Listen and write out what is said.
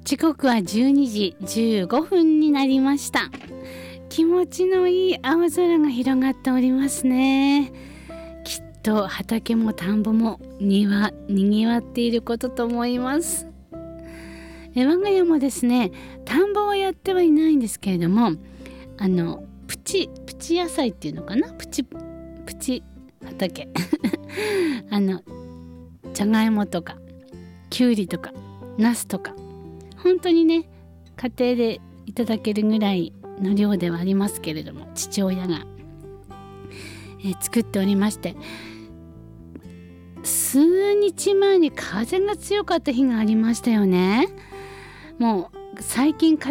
時刻は12時15分になりました。気持ちのいい青空が広がっておりますね。きっと畑も田んぼもにぎわっていることと思います。我が家もですね、田んぼはやってはいないんですけれども、プチ野菜っていうのかな、プチ畑じゃがいもとかきゅうりとかナスとか、本当にね、家庭でいただけるぐらいの量ではありますけれども、父親が、作っておりまして、数日前に風が強かった日がありましたよね。もう最近